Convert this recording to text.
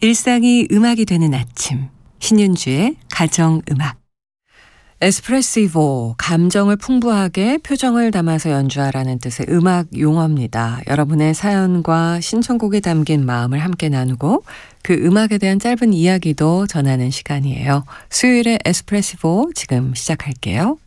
일상이 음악이 되는 아침, 신윤주의 가정음악. 에스프레시보, 감정을 풍부하게 표정을 담아서 연주하라는 뜻의 음악 용어입니다. 여러분의 사연과 신청곡에 담긴 마음을 함께 나누고 그 음악에 대한 짧은 이야기도 전하는 시간이에요. 수요일의 에스프레시보 지금 시작할게요.